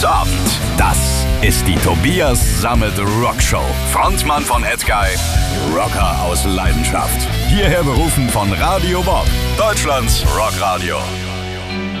Abend. Das ist die Tobias Sammet Rockshow. Frontmann von Edguy, Rocker aus Leidenschaft. Hierher berufen von Radio Bob, Deutschlands Rockradio.